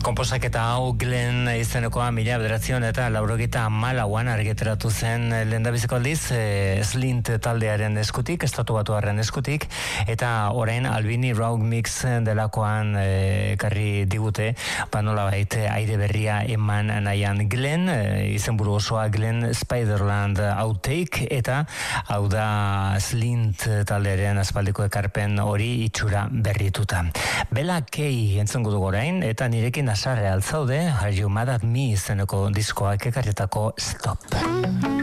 Konposaketa hau Glen izenekoa 1984an argitaratu zen lehendabiziko aldiz Slint taldearen eskutik, estatubatuarren eskutik, eta orain Albini Rock Mix delakoan ekarri digute, nolabait aire berria eman nahian. Glen, izenburu osoa Glen Spiderland Outtake, eta hau da Slint taldearen aspaldiko ekarpen hori itxura berrituta. Bella Kay entzungu dugu orain, eta nirekin asarre altzaude, Are You Mad at Me izeneko diskoak ekarretako Stop.